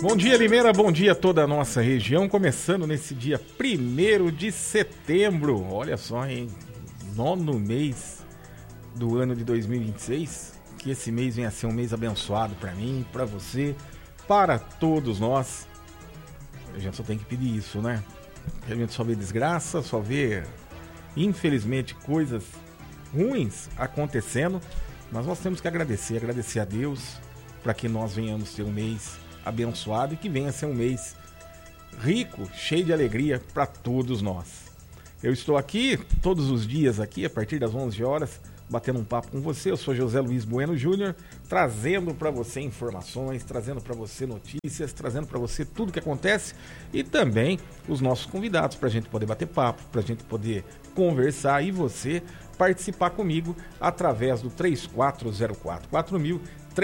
Bom dia, Limeira, bom dia a toda a nossa região, começando nesse dia 1º de setembro, olha só, hein, 9º mês do ano de 2026, que esse mês venha a ser um mês abençoado para mim, para você, para todos nós. A gente só tem que pedir isso, né? A gente só vê desgraça, só vê, infelizmente, coisas ruins acontecendo, mas nós temos que agradecer a Deus para que nós venhamos ter um mês abençoado e que venha a ser um mês rico, cheio de alegria para todos nós. Eu estou aqui todos os dias aqui a partir das 11 horas batendo um papo com você. Eu sou José Luiz Bueno Júnior, trazendo para você informações, trazendo para você notícias, trazendo para você tudo que acontece e também os nossos convidados para a gente poder bater papo, para a gente poder conversar e você participar comigo através do 3404-4000,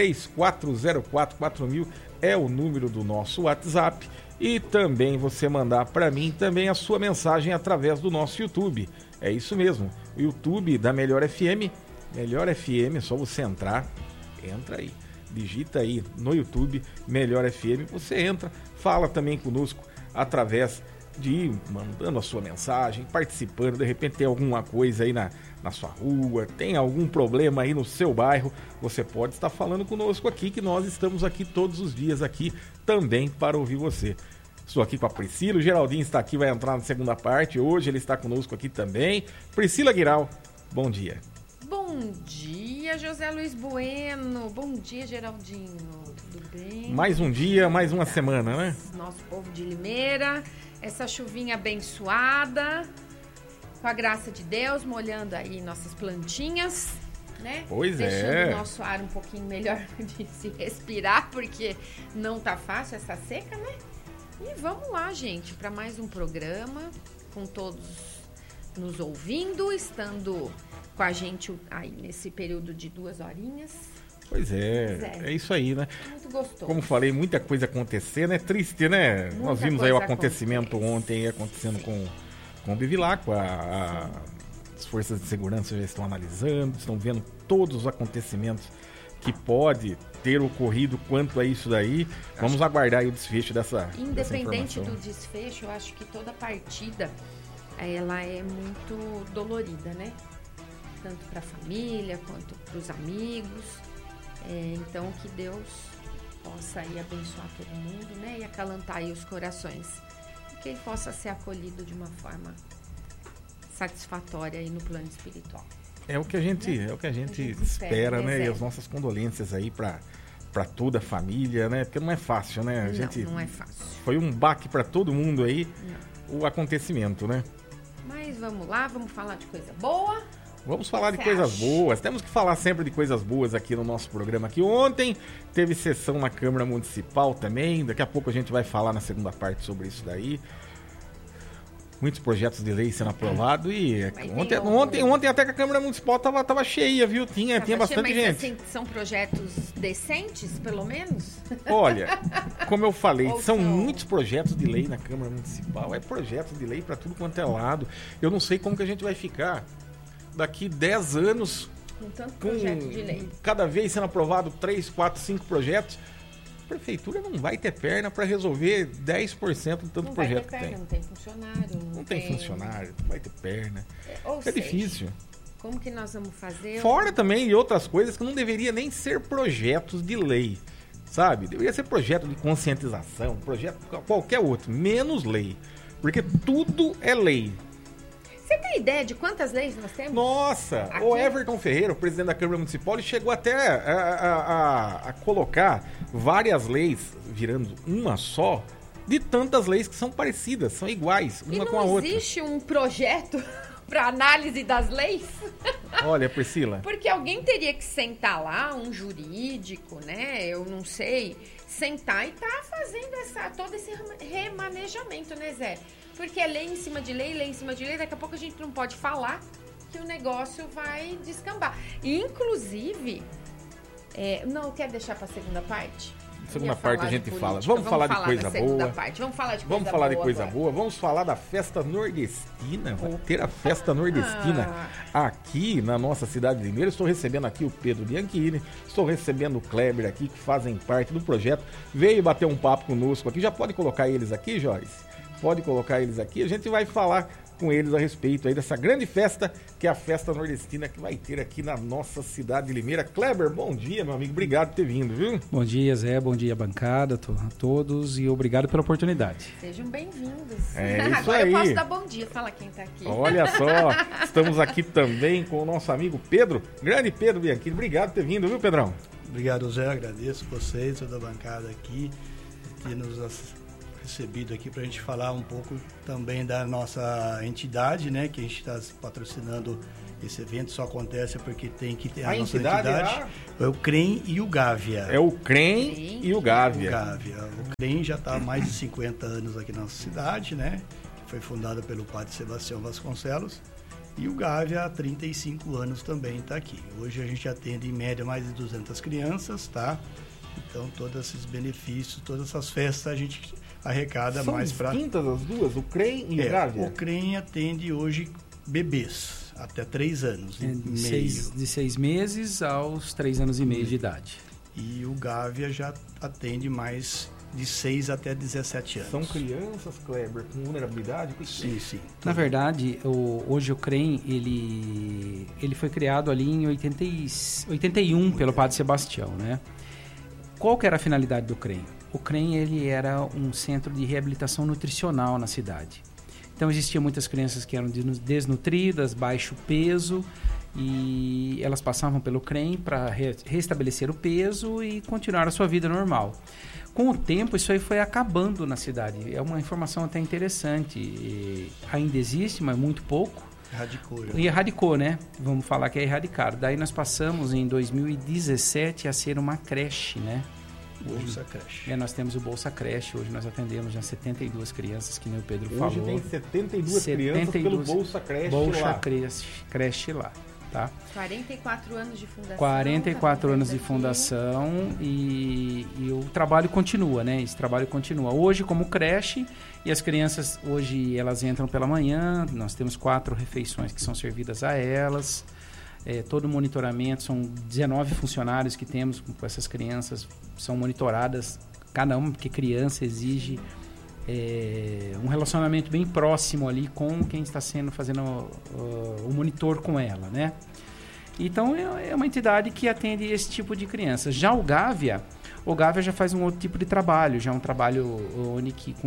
3404-4000 é o número do nosso WhatsApp e também você mandar para mim também a sua mensagem através do nosso YouTube. É isso mesmo, o YouTube da Melhor FM, é só você entra aí, digita aí no YouTube Melhor FM, você entra, fala também conosco através de ir mandando a sua mensagem, participando, de repente tem alguma coisa aí na sua rua, tem algum problema aí no seu bairro, você pode estar falando conosco aqui, que nós estamos aqui todos os dias aqui também para ouvir você. Estou aqui com a Priscila, o Geraldinho está aqui, vai entrar na segunda parte, hoje ele está conosco aqui também. Priscila Guiral, bom dia. Bom dia, José Luiz Bueno, bom dia, Geraldinho, tudo bem? Mais um dia, mais uma semana, né? Nosso povo de Limeira, essa chuvinha abençoada, com a graça de Deus, molhando aí nossas plantinhas, né? Pois Deixando o nosso ar um pouquinho melhor de se respirar, porque não tá fácil essa seca, né? E vamos lá, gente, para mais um programa, com todos nos ouvindo, estando com a gente aí nesse período de 2 horinhas. Pois é isso aí, né? Muito gostoso. Como falei, muita coisa acontecendo, é triste, né? Muita Nós vimos aí o acontecimento ontem acontecendo com o Bevilacqua, as forças de segurança já estão analisando, estão vendo todos os acontecimentos que pode ter ocorrido quanto a isso daí. Vamos aguardar aí o desfecho dessa Independente do desfecho, eu acho que toda partida ela é muito dolorida, né? Tanto para a família quanto para os amigos. Então que Deus possa aí abençoar todo mundo, né? E acalentar aí os corações. E que ele possa ser acolhido de uma forma satisfatória aí no plano espiritual. É o que a gente espera, né? E as nossas condolências aí para toda a família, né? Porque não é fácil, né? Não é fácil. Foi um baque para todo mundo aí, o acontecimento, né? Mas vamos lá, vamos falar de coisa boa. Vamos falar de coisas boas. Temos que falar sempre de coisas boas aqui no nosso programa. Aqui ontem teve sessão na Câmara Municipal também. Daqui a pouco a gente vai falar na segunda parte sobre isso daí. Muitos projetos de lei sendo aprovados e ontem até que a Câmara Municipal tava cheia, viu? Tinha bastante gente. Assim, são projetos decentes, pelo menos? Olha, como eu falei, são muitos projetos de lei na Câmara Municipal. É projeto de lei para tudo quanto é lado. Eu não sei como que a gente vai ficar daqui 10 anos com tanto projeto de lei. Cada vez sendo aprovado 3, 4, 5 projetos. A prefeitura não vai ter perna para resolver 10% do tanto projeto que tem. Não tem funcionário. Não tem funcionário, não vai ter perna. É difícil. Como que nós vamos fazer? Fora também de outras coisas que não deveria nem ser projetos de lei, sabe? Deveria ser projeto de conscientização, projeto qualquer outro, menos lei. Porque tudo é lei. Você tem ideia de quantas leis nós temos? Nossa! Aqui? O Everton Ferreira, o presidente da Câmara Municipal, ele chegou até a colocar várias leis, virando uma só, de tantas leis que são parecidas, são iguais, uma com a outra. E não existe um projeto para análise das leis? Olha, Priscila. Porque alguém teria que sentar lá, um jurídico, né? Eu não sei, sentar e tá fazendo todo esse remanejamento, né, Zé? Porque é lei em cima de lei, daqui a pouco a gente não pode falar que o negócio vai descambar. E, inclusive, não quer deixar para a segunda parte? segunda parte a gente fala. Política. Vamos falar de coisa boa. Vamos falar de coisa boa. Vamos falar de coisa boa. Vamos falar da festa nordestina. Vai ter a festa nordestina aqui na nossa cidade de Limeira. Estou recebendo aqui o Pedro Bianchini, estou recebendo o Kleber aqui, que fazem parte do projeto. Veio bater um papo conosco aqui. Já pode colocar eles aqui, Joyce? Pode colocar eles aqui. A gente vai falar com eles a respeito aí dessa grande festa, que é a festa nordestina que vai ter aqui na nossa cidade de Limeira. Kleber, bom dia, meu amigo. Obrigado por ter vindo, viu? Bom dia, Zé. Bom dia, bancada, a todos, e obrigado pela oportunidade. Sejam bem-vindos. É isso Agora aí. eu posso dar bom dia. Fala quem tá aqui. Olha só, estamos aqui também com o nosso amigo Pedro, grande Pedro Bianchini. Obrigado por ter vindo, viu, Pedrão? Obrigado, Zé. Agradeço vocês, toda a bancada aqui, que nos recebido aqui para a gente falar um pouco também da nossa entidade, né? Que a gente está patrocinando esse evento, só acontece porque tem que ter a nossa entidade. É o CREM e o Gávea. É o CREM e o Gávea. O CREM já está há mais de 50 anos aqui na nossa cidade, né? Foi fundado pelo padre Sebastião Vasconcelos. E o Gávea há 35 anos também está aqui. Hoje a gente atende em média mais de 200 crianças, tá? Então todos esses benefícios, todas essas festas a gente arrecada São mais para... São distintas as duas, o CREM e o Gávea? O CREM atende hoje bebês, até 3 anos e meio. De 6 meses aos 3 anos e meio de idade. E o Gávea já atende mais de 6 até 17 anos. São crianças, Kleber, com vulnerabilidade? Sim, sim. Na verdade, hoje o CREM, ele foi criado ali em 81 pelo padre Sebastião, né? Qual que era a finalidade do CREM? O CREM ele era um centro de reabilitação nutricional na cidade. Então existiam muitas crianças que eram desnutridas, baixo peso, e elas passavam pelo CREM para restabelecer o peso e continuar a sua vida normal. Com o tempo isso aí foi acabando na cidade. É uma informação até interessante. Ainda existe, mas muito pouco. Erradicou já. E erradicou, né? Vamos falar que é erradicado. Daí nós passamos em 2017 a ser uma creche, né? Bolsa Creche. Nós temos o Bolsa Creche. Hoje nós atendemos já 72 crianças, que nem o Pedro falou. Hoje tem 72 crianças pelo Bolsa Creche Bolsa Creche lá, tá? 44 anos de fundação. 44 anos de fundação e o trabalho continua, né? Esse trabalho continua. Hoje como creche, e as crianças hoje elas entram pela manhã, nós temos 4 refeições que são servidas a elas. Todo o monitoramento, são 19 funcionários que temos com essas crianças, são monitoradas, cada uma, porque criança exige um relacionamento bem próximo ali com quem está fazendo o monitor com ela, né? Então é uma entidade que atende esse tipo de crianças. Já o Gávea já faz um outro tipo de trabalho, já é um trabalho com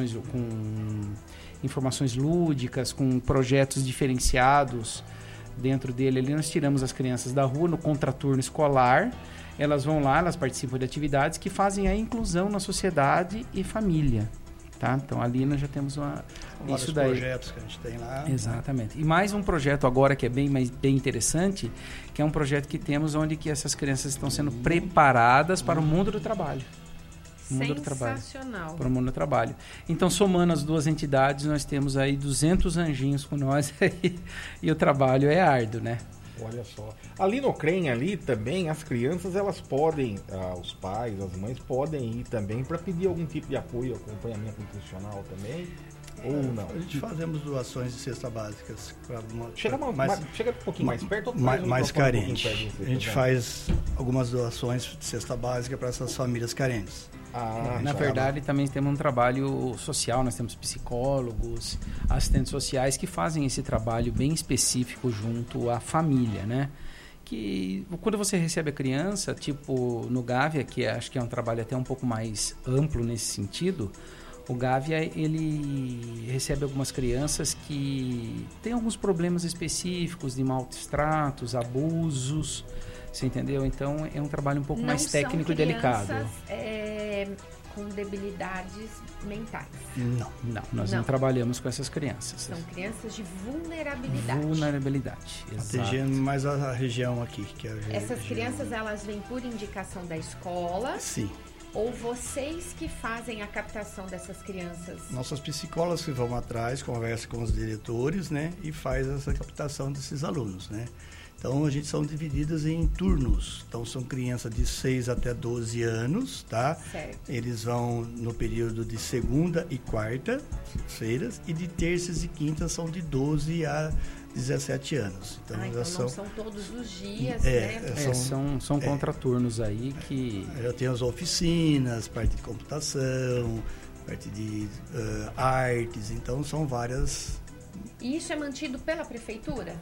informações lúdicas, com projetos diferenciados. Dentro dele ali nós tiramos as crianças da rua no contraturno escolar, elas vão lá, elas participam de atividades que fazem a inclusão na sociedade e família, tá? Então ali nós já temos vários projetos que a gente tem lá. Exatamente. E mais um projeto agora que é bem interessante, que é um projeto que temos onde que essas crianças estão sendo preparadas para o mundo do trabalho. Sensacional. Para o mundo do trabalho. Então, somando as duas entidades, nós temos aí 200 anjinhos com nós e o trabalho é árduo, né? Olha só. Ali no CREM, ali também, as crianças, elas podem, os pais, as mães, podem ir também para pedir algum tipo de apoio, acompanhamento nutricional também, ou não? A gente fazemos doações de cesta básicas. Chega um pouquinho mais perto. Ou mais carente. A gente faz algumas doações de cesta básica para essas famílias carentes. Na verdade, também temos um trabalho social, nós temos psicólogos, assistentes sociais que fazem esse trabalho bem específico junto à família, né? Que quando você recebe a criança, tipo no Gávea, que acho que é um trabalho até um pouco mais amplo nesse sentido, o Gávea, ele recebe algumas crianças que têm alguns problemas específicos de maus tratos, abusos, você entendeu? Então é um trabalho um pouco mais técnico e delicado. Com debilidades mentais. Nós não trabalhamos com essas crianças. São crianças de vulnerabilidade. Atingindo mais a região aqui. Que é essas crianças, elas vêm por indicação da escola? Sim. Ou vocês que fazem a captação dessas crianças? Nossas psicólogas que vão atrás, conversam com os diretores, né? E faz essa captação desses alunos, né? Então, a gente são divididas em turnos. Então, são crianças de 6 até 12 anos, tá? Certo. Eles vão no período de segunda e quarta-feiras, e de terças e quintas são de 12 a 17 anos. Então não são todos os dias, São contraturnos aí que... Eu tenho as oficinas, parte de computação, parte de artes, então são várias... E isso é mantido pela prefeitura?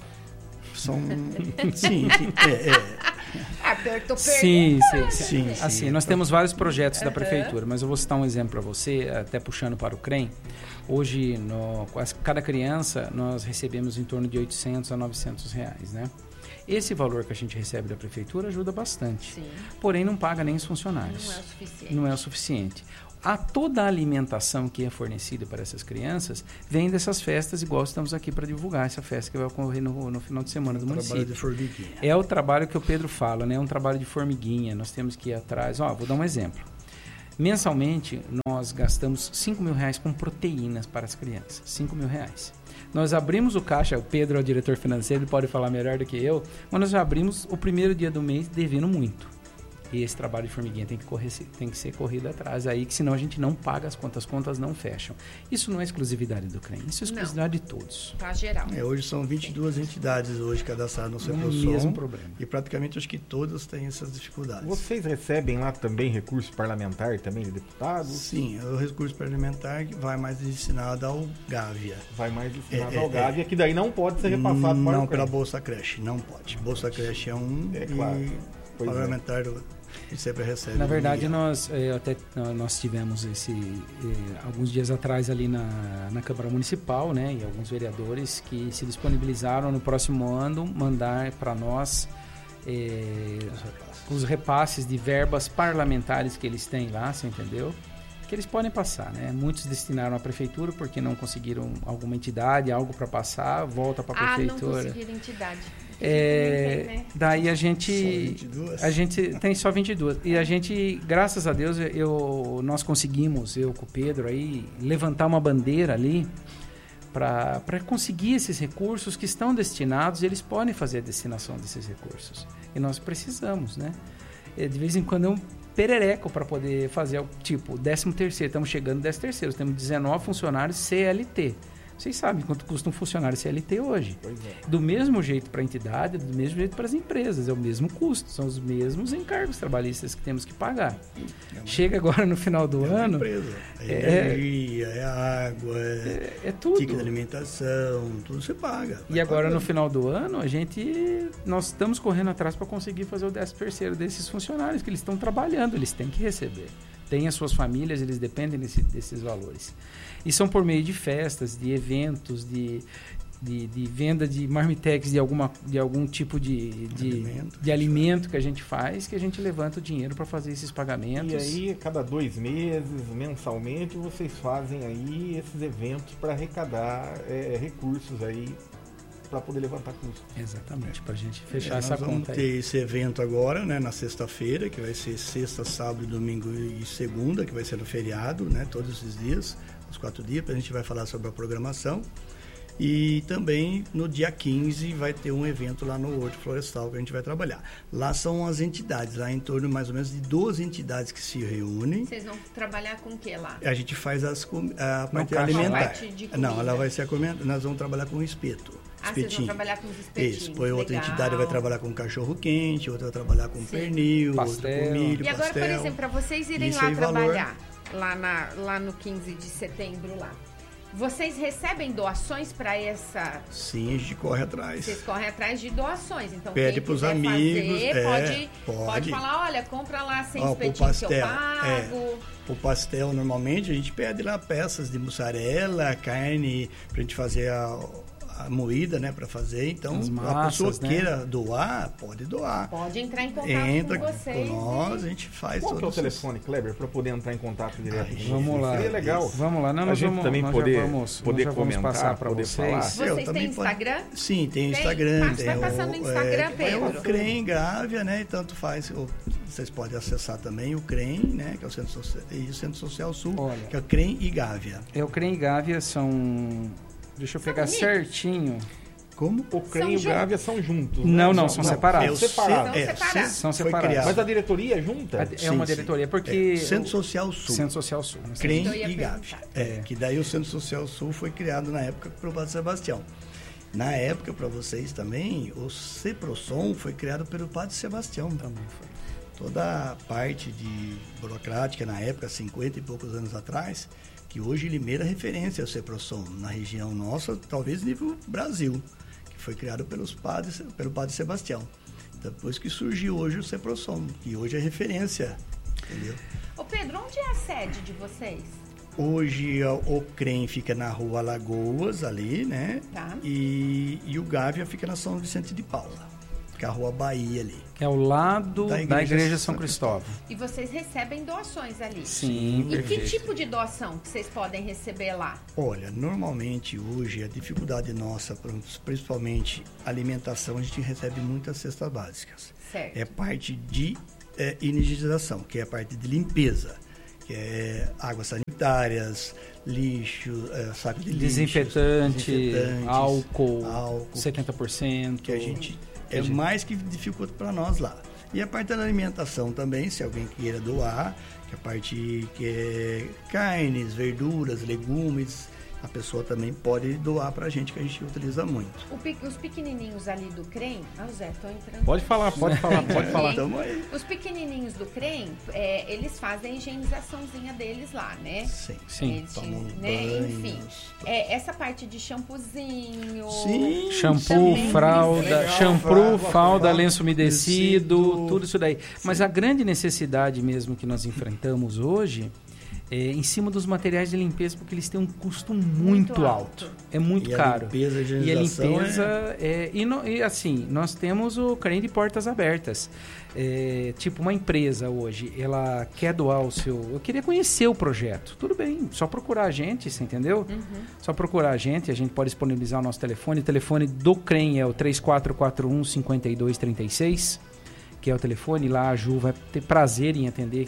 Sim. Apertou sim. Sim. Assim, nós temos vários projetos da prefeitura, mas eu vou citar um exemplo para você, até puxando para o CREM. Hoje, cada criança, nós recebemos em torno de R$800 a R$900, né? Esse valor que a gente recebe da prefeitura ajuda bastante. Sim. Porém, não paga nem os funcionários. Não é o suficiente. Toda a alimentação que é fornecida para essas crianças vem dessas festas, igual estamos aqui para divulgar essa festa que vai ocorrer no final de semana do município. De formiguinha. É o trabalho que o Pedro fala, né? É um trabalho de formiguinha. Nós temos que ir atrás. Vou dar um exemplo. Mensalmente, nós gastamos R$5.000 com proteínas para as crianças. R$5.000. Nós abrimos o caixa, o Pedro é o diretor financeiro, ele pode falar melhor do que eu, mas nós já abrimos o primeiro dia do mês devendo muito. E esse trabalho de formiguinha tem que ser corrido atrás aí, que senão a gente não paga as contas não fecham. Isso não é exclusividade do CREM, isso é exclusividade de todos. Tá geral. Hoje são 22 entidades hoje cadastradas no Ceprosom. Mesmo problema. E praticamente acho que todas têm essas dificuldades. Vocês recebem lá também recurso parlamentar também de deputados? Sim, o recurso parlamentar vai mais destinado ao Gávea. Vai mais destinado ao Gávea, que daí não pode ser repassado para o CREM. Não, pela Bolsa Creche, não pode. Bolsa Creche é um e parlamentar... E sempre recebe. Na verdade, nós tivemos alguns dias atrás ali na Câmara Municipal, né, e alguns vereadores que se disponibilizaram no próximo ano mandar para nós os repasses de verbas parlamentares que eles têm lá, você entendeu? Que eles podem passar, né? Muitos destinaram à prefeitura porque não conseguiram alguma entidade, algo para passar, volta para a prefeitura. Não conseguiram entidade. Daí a gente tem só 22 e a gente, graças a Deus, nós conseguimos, eu com o Pedro aí, levantar uma bandeira ali para conseguir esses recursos que estão destinados. Eles podem fazer a destinação desses recursos e nós precisamos, né? De vez em quando é um perereco para poder fazer, tipo, 13º, estamos chegando no 13º, temos 19 funcionários CLT. Vocês sabem quanto custa um funcionário CLT hoje. Do mesmo jeito para a entidade, do mesmo jeito para as empresas. É o mesmo custo, são os mesmos encargos trabalhistas que temos que pagar. Chega agora no final do ano... Empresa. Energia, água, tudo. Ticket de alimentação, tudo você paga. E agora pagando. No final do ano, nós estamos correndo atrás para conseguir fazer o 13º desses funcionários, que eles estão trabalhando, eles têm que receber. Tem as suas famílias, eles dependem desses valores. E são por meio de festas, de eventos, de venda de marmitex, de algum tipo de alimento que a gente faz, que a gente levanta o dinheiro para fazer esses pagamentos. E aí, cada 2 meses, mensalmente, vocês fazem aí esses eventos para arrecadar recursos aí para poder levantar custos. Exatamente, para a gente fechar essa conta. Nós vamos ter esse evento agora, né, na sexta-feira, que vai ser sexta, sábado, domingo e segunda, que vai ser no feriado, né, todos esses dias, os 4 dias, a gente vai falar sobre a programação. E também no dia 15 vai ter um evento lá no Horto Florestal que a gente vai trabalhar. Lá são as entidades, lá em torno mais ou menos de 12 entidades que se reúnem. Vocês vão trabalhar com o que lá? A gente faz a parte alimentar. Não, ela vai ser nós vamos trabalhar com espeto. Vocês vão trabalhar com os espetinhos. Isso, outra entidade vai trabalhar com cachorro quente, outra vai trabalhar com pernil, outra com milho, e agora, por exemplo, para vocês irem lá trabalhar, lá no 15 de setembro lá, vocês recebem doações para essa... Sim, a gente corre atrás. Vocês correm atrás de doações. Então, pede para os amigos. Pode falar, olha, compra lá 100 espetinhos que eu pago. O pastel, normalmente, a gente pede lá peças de mussarela, carne, para a gente fazer a moída, né, para fazer. Então, massas, a pessoa queira doar, pode doar. Pode entrar em contato com vocês. Com nós, a gente faz. Qual que é o telefone, Kleber, para poder entrar em contato direto? Vamos lá. Seria legal. Vamos lá. A gente também poder comentar, passar para poder vocês. falar. Vocês têm Instagram? Sim, tem Instagram. Vai passando no Instagram, Pedro. O CREM Gávea, né, e tanto faz. Vocês podem acessar também o CREM, né, que é o Centro Social Sul, que é o CREM e Gávea. O CREM e Gávea são... Deixa eu pegar certinho. Como? O CREM e o Gávea são juntos, né? Não, são separados. São São separados. Mas a diretoria é junta? É uma diretoria, porque... Centro Social Sul. Centro Social Sul. Né? CREM Eu ia e Gávea. Que daí o Centro Social Sul foi criado na época pelo Padre Sebastião. Na época, para vocês também, o CEPROSOM foi criado pelo Padre Sebastião. Também foi. Toda a parte de burocrática na época, 50 e poucos anos atrás, que hoje Limeira é referência ao CEPROSOM, na região nossa, talvez nível Brasil, que foi criado pelo Padre Sebastião. Então, depois que surgiu hoje o CEPROSOM, que hoje é referência, entendeu? Ô Pedro, onde é a sede de vocês? Hoje o CREM fica na Rua Lagoas, ali, né? Tá. E o Gávea fica na São Vicente de Paula, que é a Rua Bahia ali. Que é ao lado da Igreja São Cristóvão. E vocês recebem doações ali? Sim, E que perfeito. tipo de doação que vocês podem receber lá? Olha, normalmente hoje a dificuldade nossa, principalmente alimentação, a gente recebe muitas cestas básicas. Certo. É parte de higienização, que é a parte de limpeza, que é águas sanitárias, lixo, saco de lixo, Desinfetante, desinfetantes, álcool, 70%. que a gente é mais que dificulta para nós lá. E a parte da alimentação também, se alguém queira doar, que a parte que é carnes, verduras, legumes, a pessoa também pode doar pra gente, que a gente utiliza muito. Os pequenininhos ali do CREM... Ah, o Zé, tô entrando. Pode falar. Tamo aí. Os pequenininhos do CREM, eles fazem a higienizaçãozinha deles lá, né? Sim. Eles, Tomam né? banhos. Enfim, essa parte de shampoozinho... Sim. Shampoo, Também fralda, legal. fralda, lenço umedecido, umedecido. tudo isso daí. Mas a grande necessidade mesmo que nós enfrentamos hoje é em cima dos materiais de limpeza, porque eles têm um custo muito alto. É muito E caro. A limpeza, E a limpeza e assim, nós temos o CREM de portas abertas. Tipo, uma empresa hoje, ela quer doar o seu... Eu queria conhecer o projeto. Tudo bem, só procurar a gente, você entendeu? Só procurar a gente pode disponibilizar o nosso telefone. O telefone do CREM é o 3441-5236, que é o telefone. Lá a Ju vai ter prazer em atender.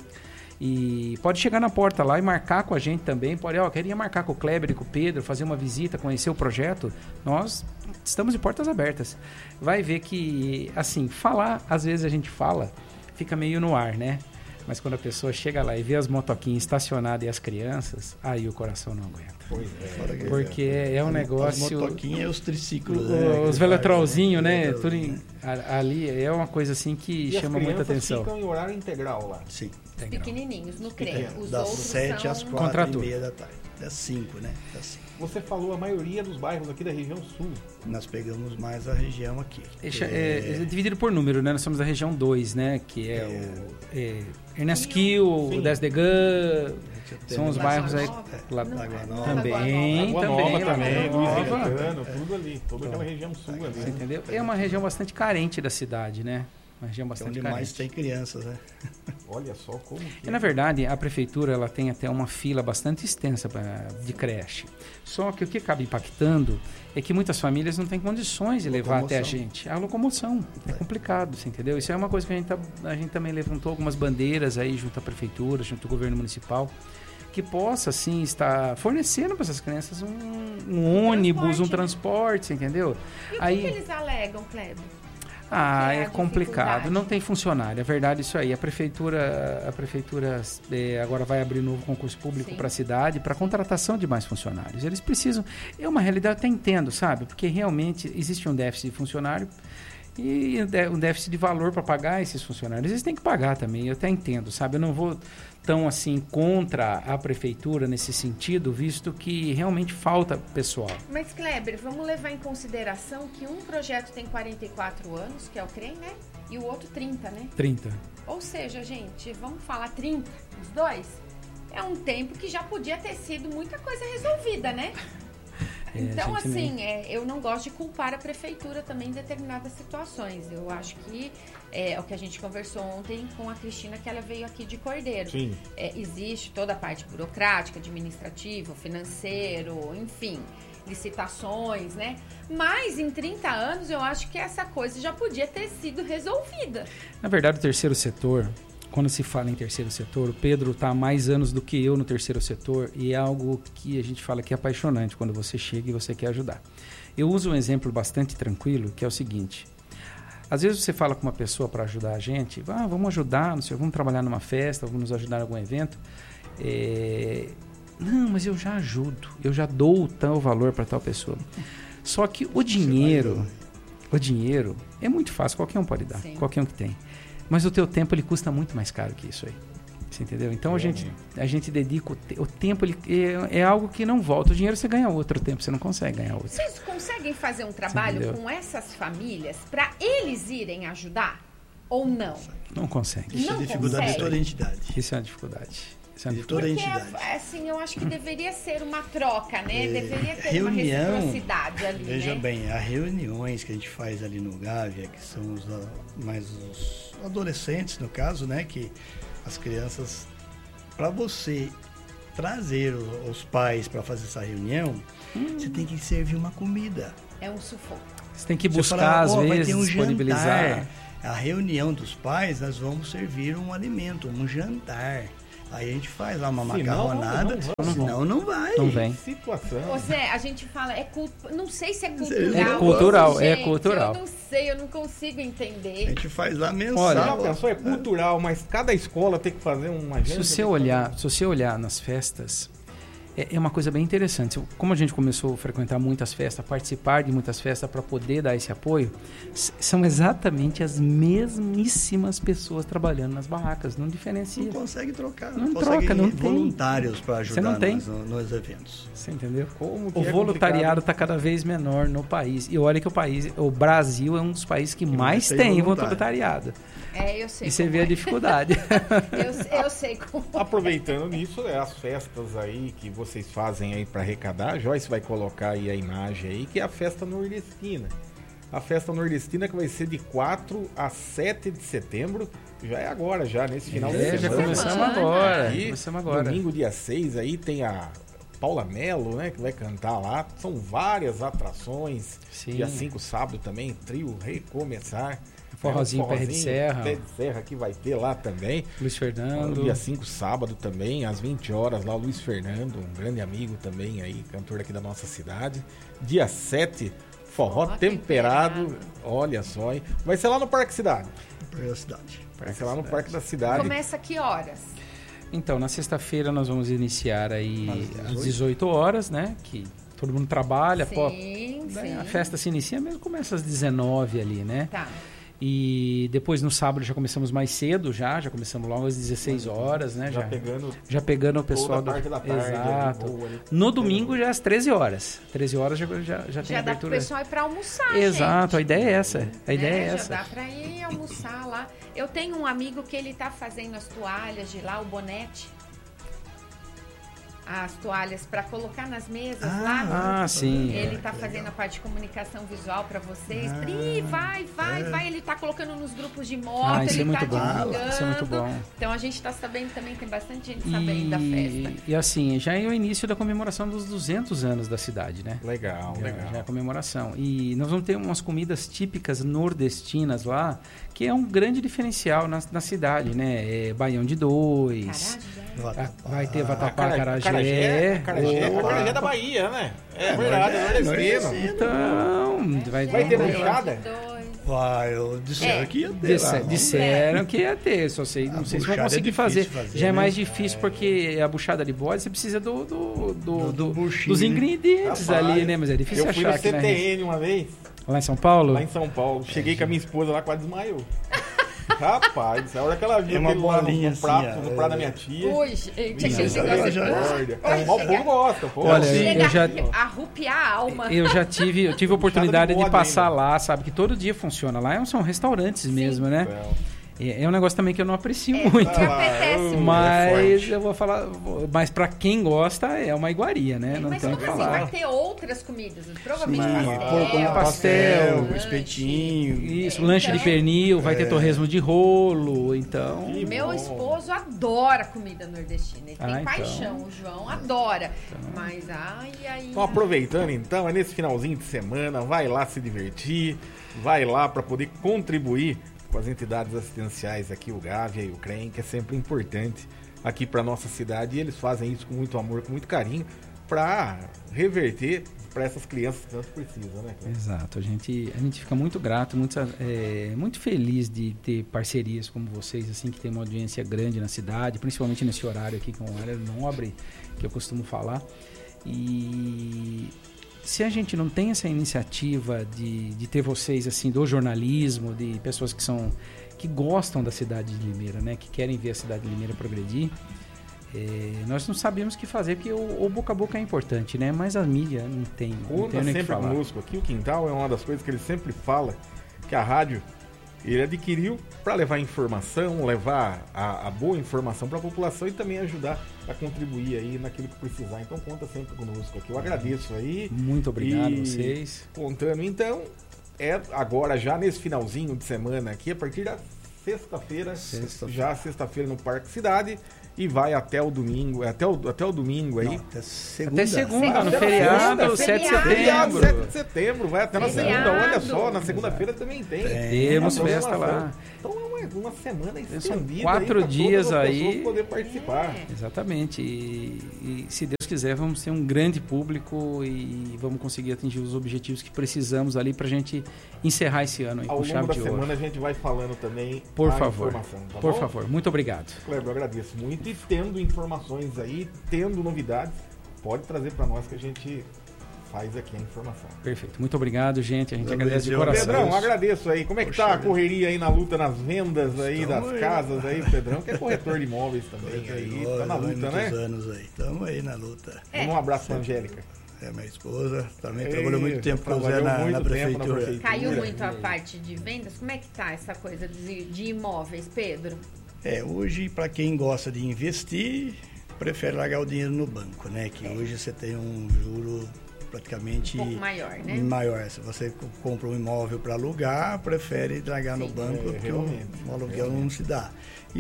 E pode chegar na porta lá e marcar com a gente também. Queria marcar com o Kleber e com o Pedro, fazer uma visita, conhecer o projeto. Nós estamos de portas abertas. Vai ver que, assim, falar, às vezes a gente fala, fica meio no ar, né? Mas quando a pessoa chega lá e vê as motoquinhas estacionadas e as crianças, aí o coração não aguenta. Pois é. Porque é um negócio... As motoquinhas e os triciclos. Os velotrolzinhos, né? Tudo ali é uma coisa assim que chama muita atenção. Ficam em horário integral lá. Sim. Os pequenininhos, no CREM. Os Das outros 7 às são... 4h30 da tarde. Das 5, né? Das 5. Você falou a maioria dos bairros aqui da região sul. Nós pegamos mais a região aqui. É dividido por número, né? Nós somos da região 2, né? Que é o Ernest Kiel, o 10 de Gã, são os bairros aí. Lagoa Nova. Também, Lagoa Nova também, Lagoa Luiz Nova. Henrique, tudo ali. Toda aquela região sul ali. Você entendeu? É uma região bastante carente da cidade, né? Uma região É bastante onde carente. mais tem crianças, né? Olha só como que... E, na verdade, a prefeitura ela tem até uma fila bastante extensa de creche. Só que o que acaba impactando é que muitas famílias não têm condições de levar até a gente. A locomoção é complicado, você entendeu? Isso é uma coisa que a gente também levantou algumas bandeiras aí junto à prefeitura, junto ao governo municipal, que possa, assim, estar fornecendo para essas crianças um ônibus, um transporte, você entendeu? E o que eles alegam, Kleber? É complicado, não tem funcionário, é verdade isso aí. A prefeitura agora vai abrir um novo concurso público para a cidade para contratação de mais funcionários. Eles precisam, é uma realidade, eu até entendo, sabe? Porque realmente existe um déficit de funcionário e um déficit de valor para pagar esses funcionários. Eles têm que pagar também, eu até entendo, sabe? Eu não vou tão assim contra a prefeitura nesse sentido, visto que realmente falta pessoal. Mas, Kleber, vamos levar em consideração que um projeto tem 44 anos, que é o CREM, né? E o outro 30, né? 30. Ou seja, gente, vamos falar 30, os dois? É um tempo que já podia ter sido muita coisa resolvida, né? Então, assim, eu não gosto de culpar a prefeitura também em determinadas situações. Eu acho que é o que a gente conversou ontem com a Cristina, que ela veio aqui de Cordeiro. Sim. Existe toda a parte burocrática, administrativa, financeiro, enfim, licitações, né? Mas em 30 anos eu acho que essa coisa já podia ter sido resolvida. Na verdade, o terceiro setor, quando se fala em terceiro setor, o Pedro está há mais anos do que eu no terceiro setor e é algo que a gente fala que é apaixonante quando você chega e você quer ajudar. Eu uso um exemplo bastante tranquilo, que é o seguinte: às vezes você fala com uma pessoa para ajudar a gente, vamos ajudar, não sei, vamos trabalhar numa festa, vamos nos ajudar em algum evento. Não, mas eu já ajudo, eu já dou tal valor para tal pessoa. Só que o dinheiro é muito fácil, qualquer um pode dar, Sim. qualquer um que tem. Mas o teu tempo ele custa muito mais caro que isso aí. Você entendeu? Então a gente dedica o tempo, ele é algo que não volta. O dinheiro você ganha outro, o tempo você não consegue ganhar outro. Vocês conseguem fazer um trabalho com essas famílias para eles irem ajudar ou não? Não consegue. Isso é dificuldade de toda a entidade. Isso é uma dificuldade. De toda a entidade. Assim, eu acho que deveria ser uma troca, né? Deveria ter uma reciprocidade ali, Veja né? bem, as reuniões que a gente faz ali no Gávea, que são os adolescentes, no caso, né? Que as crianças, para você trazer os pais para fazer essa reunião, você tem que servir uma comida. É um sufoco. Você tem que buscar, às vezes, vai ter um disponibilizar. Jantar. A reunião dos pais, nós vamos servir um alimento, um jantar. Aí a gente faz lá uma macarronada, senão não vai. Não vem. Situação. Ô Zé, a gente fala, não sei se é cultural. Gente, é cultural. Eu não sei, eu não consigo entender. A gente faz lá mensal. Olha, a pessoa é cultural, mas cada escola tem que fazer uma agenda. Se você olhar nas festas, é uma coisa bem interessante. Como a gente começou a frequentar muitas festas, participar de muitas festas para poder dar esse apoio, são exatamente as mesmíssimas pessoas trabalhando nas barracas, não diferencia. Não consegue trocar, não troca, não tem voluntários para ajudar nos eventos. Você entendeu? O voluntariado está cada vez menor no país. E olha que o Brasil é um dos países que mais tem voluntariado. Eu sei. E você vê a dificuldade. Eu sei como. Aproveitando nisso, as festas aí que vocês fazem aí para arrecadar, a Joyce vai colocar aí a imagem aí, que é a festa nordestina. A festa nordestina que vai ser de 4 a 7 de setembro, já é agora, já nesse final de semana. Já começamos agora. Domingo, dia 6, aí tem a Paula Mello, né, que vai cantar lá. São várias atrações. Sim. Dia 5, sábado também, trio Recomeçar. Forrozinho Pé de Serra. Pé de Serra que vai ter lá também. Luiz Fernando. Dia 5, sábado também, às 20 horas lá, o Luiz Fernando, um grande amigo também aí, cantor aqui da nossa cidade. Dia 7, Forró temperado. Olha só, hein? Vai ser lá no Parque Cidade. Vai ser lá no Parque da Cidade. Começa que horas? Então, na sexta-feira nós vamos iniciar aí às 18 horas, né? Que todo mundo trabalha. Sim. A festa se inicia mesmo, começa às 19 ali, né? Tá. E depois no sábado já começamos mais cedo, já começamos logo às 16 horas, né? Já pegando o pessoal da tarde. Exato. No domingo já às 13 horas. 13 horas já tem abertura. Já dá pro pessoal ir pra almoçar, Exato, gente. A ideia é essa. Já dá pra ir almoçar lá. Eu tenho um amigo que ele tá fazendo as toalhas de lá, o bonete. As toalhas para colocar nas mesas lá. Sim. Ele tá fazendo a parte de comunicação visual para vocês. Vai. Ele tá colocando nos grupos de moto, isso ele é muito bom. divulgando. Isso é muito bom. Então a gente tá sabendo também, tem bastante gente sabendo da festa. E assim, já é o início da comemoração dos 200 anos da cidade, né? Legal. Já é a comemoração. E nós vamos ter umas comidas típicas nordestinas lá, que é um grande diferencial na cidade, né? Baião de dois. Vai ter vatapá, acarajé. Acarajé da Bahia, né? É verdade, é nordestino. Então, vai ter buchada? Disseram que ia ter. Disseram que ia ter, não sei se vão conseguir fazer. Já é mais difícil porque a buchada de bode você precisa dos ingredientes ali, né? Mas é difícil achar. Eu fui no CTN uma vez. Lá em São Paulo? Lá em São Paulo. Cheguei com a minha esposa lá, quase desmaiou. Rapaz, a hora que ela viu uma bolinha no prato da minha tia. Ui, gente, o povo gosta, pô. Olha, eu já arrupiar a alma. Eu tive a oportunidade de passar lá, sabe? Que todo dia funciona. Lá são restaurantes mesmo, né? É um negócio também que eu não aprecio muito. Mas eu vou falar. Mas pra quem gosta, é uma iguaria, né? Não tem o que falar. Vai ter outras comidas, provavelmente pastel, espetinho. Isso, lanche de pernil, vai ter torresmo de rolo, então. Meu esposo adora comida nordestina. Ele tem paixão, o João adora. Mas aí. Então, aproveitando então, é nesse finalzinho de semana, vai lá se divertir, vai lá pra poder contribuir com as entidades assistenciais aqui, o Gávea e o CREM, que é sempre importante aqui para nossa cidade, e eles fazem isso com muito amor, com muito carinho, para reverter para essas crianças que tanto precisam, né, Cleber? Exato, a gente fica muito grato, muito feliz de ter parcerias como vocês, assim, que tem uma audiência grande na cidade, principalmente nesse horário aqui, que é um horário nobre, que eu costumo falar. E se a gente não tem essa iniciativa de ter vocês, assim, do jornalismo, de pessoas que gostam da cidade de Limeira, né, que querem ver a cidade de Limeira progredir, nós não sabemos o que fazer, porque o boca a boca é importante, né? Mas a mídia não tem nem o que sempre falar. Conosco aqui, o Quintal é uma das coisas que ele sempre fala, que a rádio ele adquiriu para levar informação, levar a boa informação para a população e também ajudar a contribuir aí naquilo que precisar. Então conta sempre conosco aqui. Eu agradeço aí. Muito obrigado a vocês. Contando, então, agora já nesse finalzinho de semana aqui, a partir da sexta-feira, já sexta-feira no Parque Cidade, e vai até o domingo, até o domingo aí. Não, até segunda. Até segunda, no feriado, 7 de setembro. 7 de setembro, vai até na segunda, olha só, na segunda-feira também tem. Temos festa lá. Então é uma semana estendida. São 4 dias aí. Poder participar. Exatamente. E se Deus quiser, vamos ter um grande público e vamos conseguir atingir os objetivos que precisamos ali pra gente encerrar esse ano aí com chave de ouro. Ao longo da semana a gente vai falando também por favor, informação, tá por bom? favor. Muito obrigado. Cleber, eu agradeço muito. E tendo informações aí, tendo novidades, pode trazer para nós que a gente faz aqui a informação. Perfeito. Muito obrigado, gente. A gente agradece de coração. Pedrão, agradeço aí. Como é que tá a correria aí na luta, nas vendas aí das casas aí, Pedrão, que é corretor de imóveis também aí. Tá na luta, né? Anos aí. Estamos aí na luta. Um abraço pra Angélica. Minha esposa também trabalhou muito tempo com o Zé na prefeitura. Caiu muito a parte de vendas? Como é que tá essa coisa de imóveis, Pedro? Hoje, para quem gosta de investir, prefere largar o dinheiro no banco, né? Que hoje você tem um juro praticamente um pouco maior, né? Maior. Se você compra um imóvel para alugar, prefere largar no banco, porque o aluguel não se dá.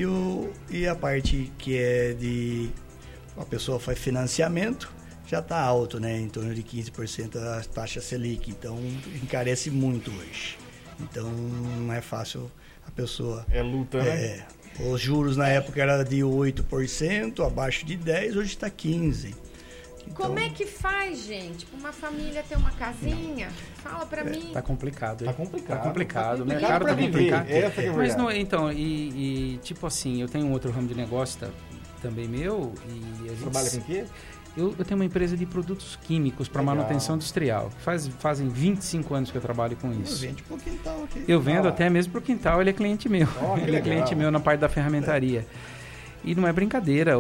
E a parte que é de a pessoa faz financiamento, já está alto, né? Em torno de 15% a taxa Selic, então encarece muito hoje. Então não é fácil a pessoa... É luta, né? Os juros na época era de 8%, abaixo de 10%, hoje está 15%. Então, como é que faz, gente? Uma família ter uma casinha? Fala pra mim. Tá complicado. Tá complicado. Tá complicado. O mercado tá complicado. Essa que é mas não, então, tipo assim, eu tenho um outro ramo de negócio também meu. E a gente trabalha com o quê? Eu tenho uma empresa de produtos químicos para manutenção industrial. Fazem 25 anos que eu trabalho com isso. Eu vendo pro quintal aqui. Eu vendo até mesmo pro quintal, ele é cliente meu. Ele é cliente meu na parte da ferramentaria. E não é brincadeira,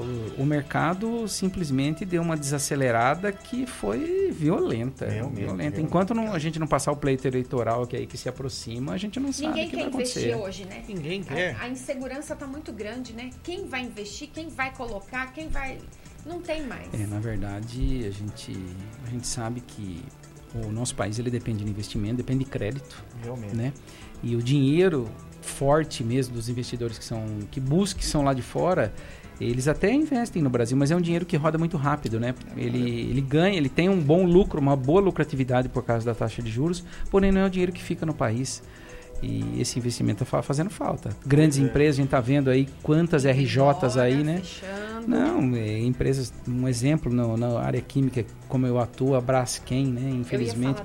o mercado simplesmente deu uma desacelerada que foi violenta. Violenta. Enquanto a gente não passar o pleito eleitoral que se aproxima, a gente não sabe o que vai acontecer. Ninguém quer investir hoje, né? Ninguém quer. A insegurança está muito grande, né? Quem vai investir, quem vai colocar, quem vai... Não tem mais. Na verdade, a gente sabe que o nosso país ele depende de investimento, depende de crédito. Realmente. Né? E o dinheiro forte mesmo dos investidores que buscam, que são lá de fora, eles até investem no Brasil, mas é um dinheiro que roda muito rápido, né? Ele ganha, ele tem um bom lucro, uma boa lucratividade por causa da taxa de juros, porém não é o dinheiro que fica no país. E esse investimento está fazendo falta. Grandes empresas, a gente está vendo aí quantas RJs aí, né? Fechando. Não, empresas, um exemplo na área química, como eu atuo, a Braskem, né? Infelizmente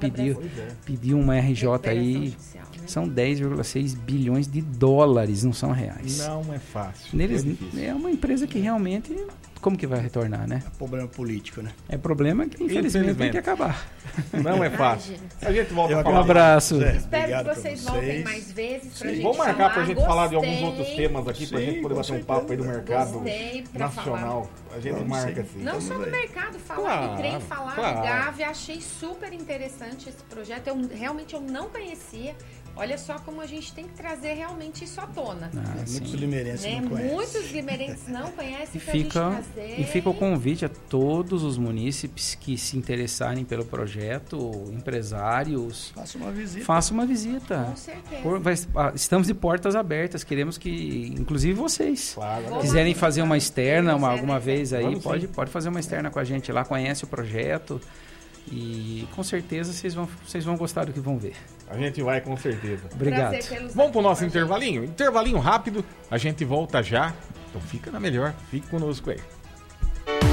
pediu uma RJ aí, judicial, né? São 10,6 bilhões de dólares, não são reais. Não é fácil. É uma empresa que realmente, como que vai retornar, né? É problema político, né? É problema que infelizmente tem que acabar. Não é fácil. A gente volta a Um falar. abraço. Espero que vocês voltem mais vezes pra gente Vamos marcar pra gente falar de alguns Gostei. outros temas aqui, pra gente poder bater um papo aí do mercado Gostei pra nacional. A gente marca assim. Não só do mercado, falar do trem, falar do Gávea. Achei super interessante esse projeto. Eu não conhecia. Olha só como a gente tem que trazer realmente isso à tona. Muitos limeirenses não conhecem. Muitos limeirenses não conhecem. E fica o convite a todos os munícipes que se interessarem pelo projeto, empresários. Faça uma visita. Com certeza. Estamos de portas abertas. Queremos que, inclusive vocês, Claro. quiserem fazer uma externa alguma vez aí, Vamos pode fazer uma externa com a gente lá, conhece o projeto. E com certeza vocês vão gostar do que vão ver. A gente vai, com certeza. Obrigado. Vamos pro nosso intervalinho? Intervalinho rápido, a gente volta já. Então fica na melhor, fique conosco aí.